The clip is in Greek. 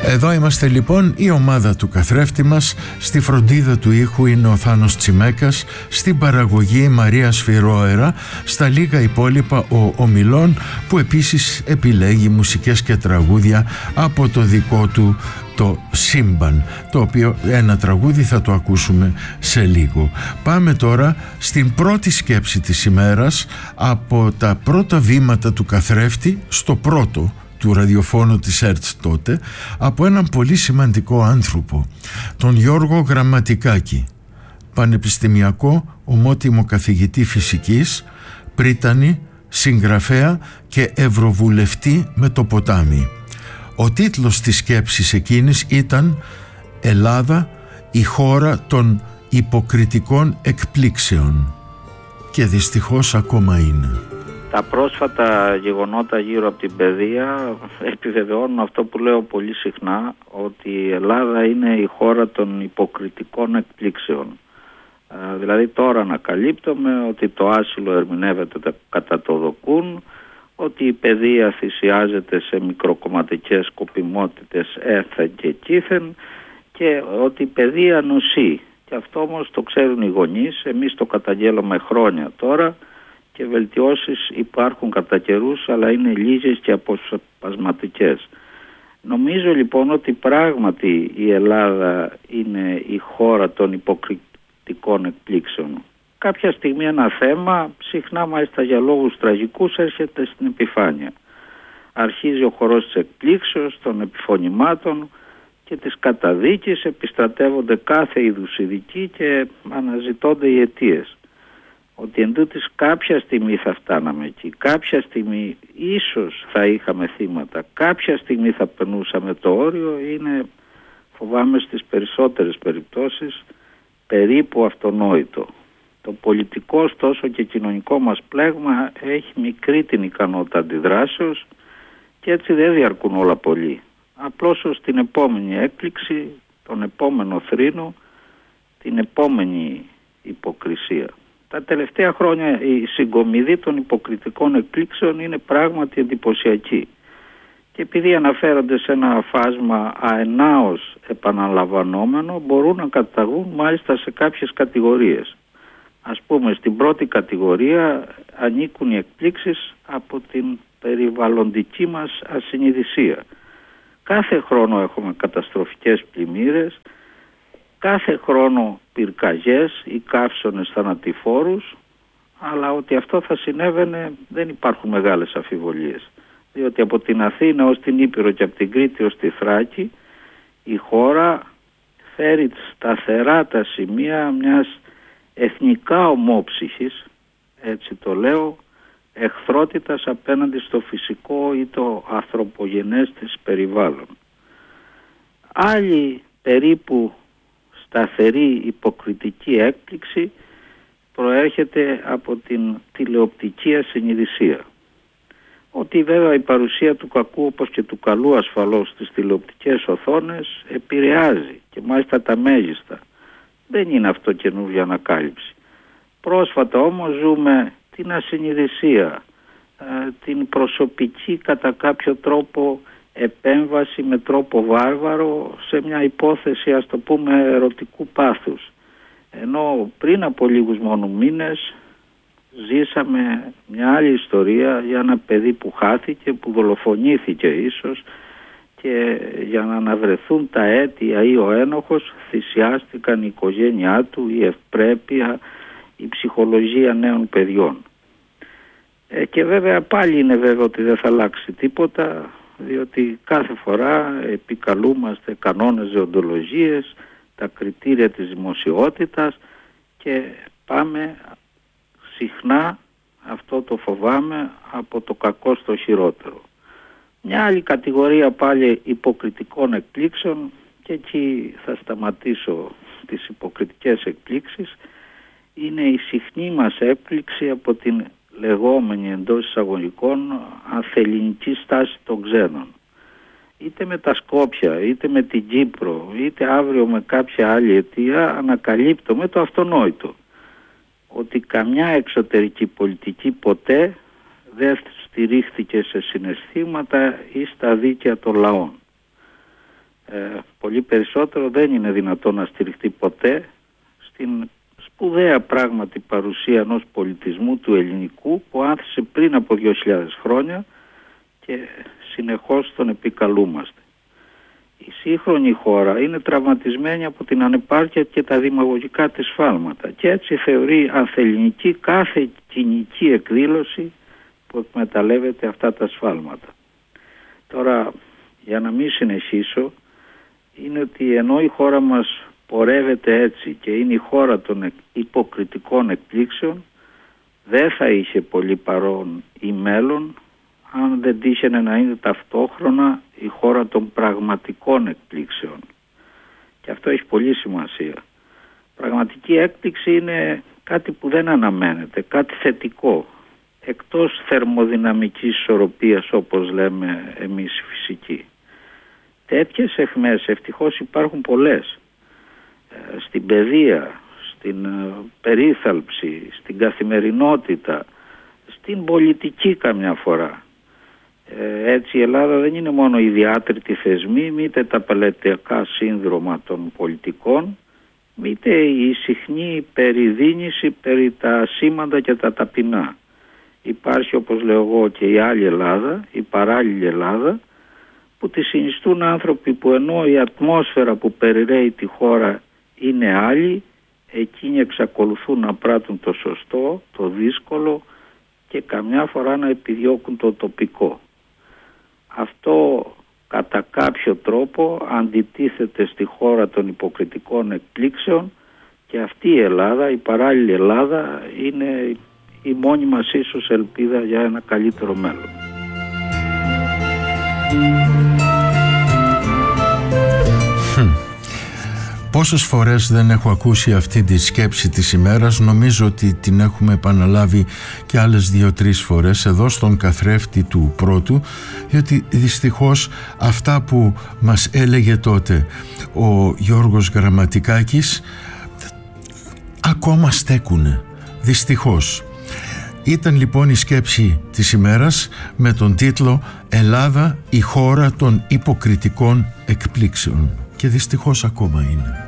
Εδώ είμαστε λοιπόν, η ομάδα του καθρέφτη μας. Στη φροντίδα του ήχου είναι ο Θάνος Τσιμέκας, στην παραγωγή η Μαρία Σφυρόερα, στα λίγα υπόλοιπα ο Ομιλών, που επίσης επιλέγει μουσικές και τραγούδια από το δικό του το σύμπαν, το οποίο ένα τραγούδι θα το ακούσουμε σε λίγο. Πάμε τώρα στην πρώτη σκέψη της ημέρας, από τα πρώτα βήματα του καθρέφτη στο πρώτο του ραδιοφώνου της ΕΡΤΣ τότε, από έναν πολύ σημαντικό άνθρωπο, τον Γιώργο Γραμματικάκη, πανεπιστημιακό ομότιμο καθηγητή φυσικής, πρίτανη, συγγραφέα και ευρωβουλευτή με το ποτάμι. Ο τίτλος της σκέψης εκείνης ήταν «Ελλάδα, η χώρα των υποκριτικών εκπλήξεων», και δυστυχώς ακόμα είναι. Τα πρόσφατα γεγονότα γύρω από την παιδεία επιβεβαιώνουν αυτό που λέω πολύ συχνά, ότι η Ελλάδα είναι η χώρα των υποκριτικών εκπλήξεων. Δηλαδή τώρα ανακαλύπτουμε ότι το άσυλο ερμηνεύεται κατά το δοκούν, ότι η παιδεία θυσιάζεται σε μικροκομματικές σκοπιμότητες έθεν και κήθεν, και ότι η παιδεία νοσεί. Και αυτό όμως το ξέρουν οι γονείς, εμείς το καταγγέλουμε χρόνια τώρα, και βελτιώσεις υπάρχουν κατά καιρούς, αλλά είναι λίγες και αποσπασματικές. Νομίζω λοιπόν ότι πράγματι η Ελλάδα είναι η χώρα των υποκριτικών εκπλήξεων. Κάποια στιγμή ένα θέμα, συχνά μάλιστα για λόγους τραγικούς, έρχεται στην επιφάνεια. Αρχίζει ο χορός της εκπλήξεως, των επιφωνημάτων και της καταδίκης, επιστρατεύονται κάθε είδους ειδικοί και αναζητώνται οι αιτίες. Ότι εντούτοις κάποια στιγμή θα φτάναμε εκεί, κάποια στιγμή ίσως θα είχαμε θύματα, κάποια στιγμή θα περνούσαμε το όριο, είναι, φοβάμαι, στις περισσότερες περιπτώσεις περίπου αυτονόητο. Το πολιτικό ωστόσο και κοινωνικό μας πλέγμα έχει μικρή την ικανότητα αντιδράσεως και έτσι δεν διαρκούν όλα πολύ. Απλώς ως την επόμενη έκπληξη, τον επόμενο θρήνο, την επόμενη υποκρισία. Τα τελευταία χρόνια η συγκομιδή των υποκριτικών εκπλήξεων είναι πράγματι εντυπωσιακή. Και επειδή αναφέρονται σε ένα φάσμα αενάως επαναλαμβανόμενο, μπορούν να καταγούν μάλιστα σε κάποιες κατηγορίες. Ας πούμε, στην πρώτη κατηγορία ανήκουν οι εκπλήξεις από την περιβαλλοντική μας ασυνειδησία. Κάθε χρόνο έχουμε καταστροφικές πλημμύρες, κάθε χρόνο πυρκαγιές ή καύσονες θανατηφόρους, αλλά ότι αυτό θα συνέβαινε δεν υπάρχουν μεγάλες αμφιβολίες. Διότι από την Αθήνα ως την Ήπειρο και από την Κρήτη ως τη Θράκη, η χώρα φέρει σταθερά τα σημεία μιας εθνικά ομόψυχης, έτσι το λέω, εχθρότητας απέναντι στο φυσικό ή το ανθρωπογενές της περιβάλλον. Άλλη περίπου σταθερή υποκριτική έκπληξη προέρχεται από την τηλεοπτική ασυνειδησία. Ότι βέβαια η παρουσία του κακού όπως και του καλού ασφαλώς στις τηλεοπτικές οθόνες επηρεάζει και μάλιστα τα μέγιστα. Δεν είναι αυτό καινούργια ανακάλυψη. Πρόσφατα όμως ζούμε την ασυνειδησία, την προσωπική κατά κάποιο τρόπο επέμβαση με τρόπο βάρβαρο σε μια υπόθεση, ας το πούμε, ερωτικού πάθους. Ενώ πριν από λίγους μόνο μήνες ζήσαμε μια άλλη ιστορία για ένα παιδί που χάθηκε, που δολοφονήθηκε ίσως, και για να αναβρεθούν τα αίτια ή ο ένοχος θυσιάστηκαν η οικογένειά του, η ευπρέπεια, η ψυχολογία νέων παιδιών. Και βέβαια πάλι είναι βέβαιο ότι δεν θα αλλάξει τίποτα, διότι κάθε φορά επικαλούμαστε κανόνες δεοντολογίες, τα κριτήρια της δημοσιότητας και πάμε συχνά, αυτό το φοβάμαι, από το κακό στο χειρότερο. Μια άλλη κατηγορία πάλι υποκριτικών εκπλήξεων, και εκεί θα σταματήσω τις υποκριτικές εκπλήξεις, είναι η συχνή μας έκπληξη από την λεγόμενη εντός εισαγωγικών αθελληνική στάση των ξένων. Είτε με τα Σκόπια, είτε με την Κύπρο, είτε αύριο με κάποια άλλη αιτία, ανακαλύπτουμε το αυτονόητο. Ότι καμιά εξωτερική πολιτική ποτέ δεν στηρίχθηκε σε συναισθήματα ή στα δίκαια των λαών. Πολύ περισσότερο δεν είναι δυνατόν να στηριχτεί ποτέ στην σπουδαία πράγματι παρουσία ενός πολιτισμού του ελληνικού που άνθησε πριν από 2.000 χρόνια και συνεχώς τον επικαλούμαστε. Η σύγχρονη χώρα είναι τραυματισμένη από την ανεπάρκεια και τα δημαγωγικά της σφάλματα και έτσι θεωρεί ανθελληνική κάθε κοινική εκδήλωση που εκμεταλλεύεται αυτά τα σφάλματα. Τώρα, για να μην συνεχίσω, είναι ότι ενώ η χώρα μας πορεύεται έτσι και είναι η χώρα των υποκριτικών εκπλήξεων, δεν θα είχε πολύ παρόν ή μέλλον αν δεν τύχαινε να είναι ταυτόχρονα η χώρα των πραγματικών εκπλήξεων. Και αυτό έχει πολύ σημασία. Πραγματική έκπληξη είναι κάτι που δεν αναμένεται, κάτι θετικό, εκτός θερμοδυναμικής ισορροπίας όπως λέμε εμείς οι φυσικοί. Τέτοιες αιχμές ευτυχώς υπάρχουν πολλές. Στην παιδεία, στην περίθαλψη, στην καθημερινότητα, στην πολιτική καμιά φορά. Έτσι η Ελλάδα δεν είναι μόνο οι διάτριτοι θεσμοί, μήτε τα παλαιτιακά σύνδρομα των πολιτικών, μήτε η συχνή περιδίνηση περί τα σήμαντα και τα ταπεινά. Υπάρχει, όπως λέω εγώ, και η άλλη Ελλάδα, η παράλληλη Ελλάδα, που τη συνιστούν άνθρωποι που ενώ η ατμόσφαιρα που περιραίει τη χώρα είναι άλλη, εκείνοι εξακολουθούν να πράττουν το σωστό, το δύσκολο και καμιά φορά να επιδιώκουν το τοπικό. Αυτό κατά κάποιο τρόπο αντιτίθεται στη χώρα των υποκριτικών εκπλήξεων και αυτή η Ελλάδα, η παράλληλη Ελλάδα, είναι η μόνη μας ίσως ελπίδα για ένα καλύτερο μέλλον. Πόσες φορές δεν έχω ακούσει αυτή τη σκέψη της ημέρας, νομίζω ότι την έχουμε επαναλάβει και άλλες 2-3 φορές εδώ στον καθρέφτη του πρώτου, γιατί δυστυχώς αυτά που μας έλεγε τότε ο Γιώργος Γραμματικάκης ακόμα στέκουνε, δυστυχώς. Ήταν λοιπόν η σκέψη της ημέρας με τον τίτλο «Ελλάδα, η χώρα των υποκριτικών εκπλήξεων», και δυστυχώς ακόμα είναι.